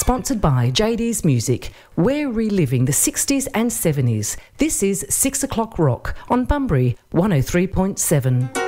Sponsored by JD's Music. We're reliving the 60s and 70s. This is 6 o'clock rock on Bunbury 103.7.